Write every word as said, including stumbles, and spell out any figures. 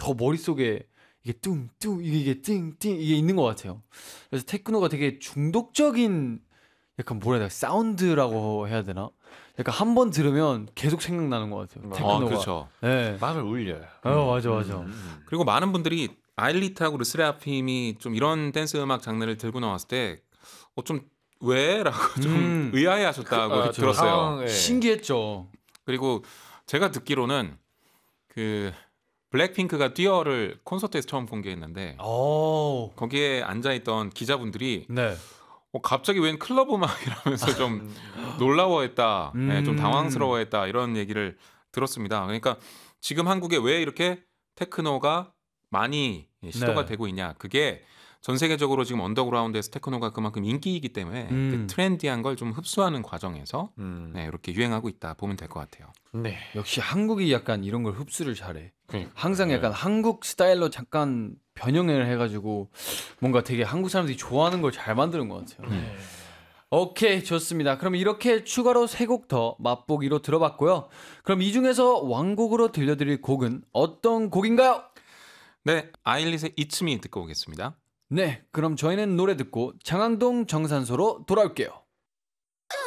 더 머릿속에 이게 뚱뚱 이게 띵띵 이게 있는 것 같아요. 그래서 테크노가 되게 중독적인 약간 뭐라 해야 되나 사운드라고 해야 되나? 약간 한 번 들으면 계속 생각나는 것 같아요. 테크노가. 아, 그렇죠. 네. 마음을 울려요. 어, 맞아 맞아. 음. 그리고 많은 분들이 아일리트하고 르세라핌이 좀 이런 댄스 음악 장르를 들고 나왔을 때 어, 좀 왜라고 좀 음. 의아해하셨다고 아, 들었어요. 상황, 예. 신기했죠. 그리고 제가 듣기로는 그 블랙핑크가 듀얼을 콘서트에서 처음 공개했는데 오. 거기에 앉아있던 기자분들이 네. 어, 갑자기 웬 클럽 음악이라면서 좀 놀라워했다, 음. 네, 좀 당황스러워했다 이런 얘기를 들었습니다. 그러니까 지금 한국에 왜 이렇게 테크노가 많이 시도가 네. 되고 있냐? 그게 전 세계적으로 지금 언더그라운드에서 테크노가 그만큼 인기이기 때문에 음. 그 트렌디한 걸 좀 흡수하는 과정에서 음. 네, 이렇게 유행하고 있다 보면 될 것 같아요. 네. 역시 한국이 약간 이런 걸 흡수를 잘해. 그러니까. 항상 약간 네. 한국 스타일로 잠깐 변형을 해가지고 뭔가 되게 한국 사람들이 좋아하는 걸 잘 만드는 것 같아요. 네. 오케이 좋습니다. 그럼 이렇게 추가로 세 곡 더 맛보기로 들어봤고요. 그럼 이 중에서 왕곡으로 들려드릴 곡은 어떤 곡인가요? 네, 아일릿의 It's Me 듣고 오겠습니다. 네, 그럼 저희는 노래 듣고 장항동 정산소로 돌아올게요.